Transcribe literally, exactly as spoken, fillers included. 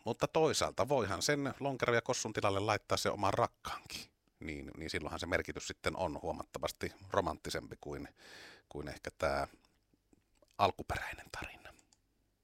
Mutta toisaalta voihan sen lonkero ja kossun tilalle laittaa se oman rakkaankin. Niin, niin silloinhan se merkitys sitten on huomattavasti romanttisempi kuin, kuin ehkä tämä alkuperäinen tarina.